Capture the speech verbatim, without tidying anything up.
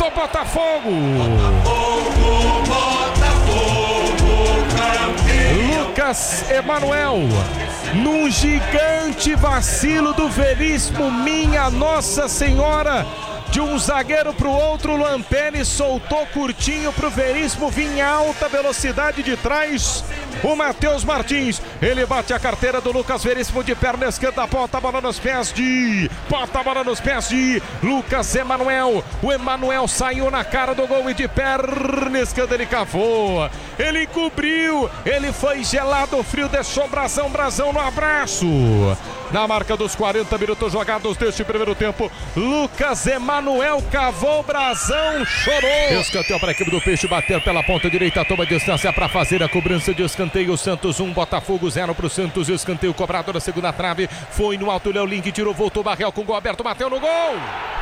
do Botafogo. Botafogo, Botafogo, campeão. Lucas Emanuel, num gigante vacilo do Veríssimo, minha Nossa Senhora. De um zagueiro para o outro, o Lampeni soltou curtinho para o Veríssimo, vinha em alta velocidade de trás. O Matheus Martins, ele bate a carteira do Lucas Veríssimo de perna esquerda, bota a bola nos pés de... Bota a bola nos pés de Lucas Emanuel. O Emanuel saiu na cara do gol e de perna esquerda ele cavou. Ele cobriu, ele foi gelado, frio, deixou Brazão, Brazão no abraço. Na marca dos quarenta minutos jogados deste primeiro tempo, Lucas Emanuel cavou, Brazão chorou. Escanteio para a equipe do Peixe bater pela ponta direita, toma distância para fazer a cobrança de escanteio. Santos um, Botafogo zero para o Santos. Escanteio cobrado na segunda trave, foi no alto, Léo Link tirou, voltou, Barrel com gol aberto, bateu no gol.